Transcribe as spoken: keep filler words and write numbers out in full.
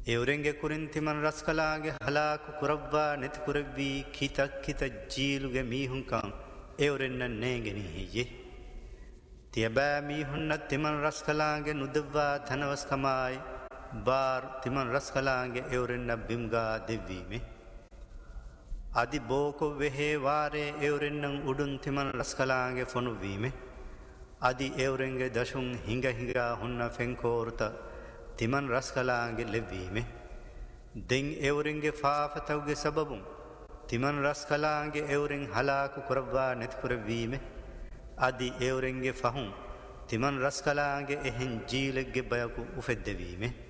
එවරෙන්ගේ කුරින් තිමන් රස්කලාගේ හලාකු කුරබ්වා නැති කුරවී කිතක් කිත ජීලුගේ මීහුන්කම් එවරෙන්න නෑගෙන හියේ. තියබෑ මීහුන්නත් තිමන් රස්කලාගේ නුදවා තනවස්කමයි බාර් තිමන් රස්කලාගේ එවරෙන්න බිම්ගා දෙවීමේ. අධි බෝකො වෙහේ වාරේ එවරෙන්නම් උඩුන් තිමන් රස්කලාගේ ෆොනුවීමේ. අධි එවරෙන්ගේ දශුන් හිඟ හිඟා හුන්න ෆෙන්කෝරුත තිමන් රස්කලාගේ ලෙවීමේ. දෙන් එවරෙන්ගේ ෆාෆතවගේ සබබුන් තිමන් රස්කලාගේ එවරෙන් හලාකු කොරබ්වා නැතිකුරවීමේ. අධි එවරෙන්ගේ ෆහුන් තිමන් රස්කලාගේ එහෙන් ජීලෙක්ගේ බයකු උෆෙද්දවීමේ.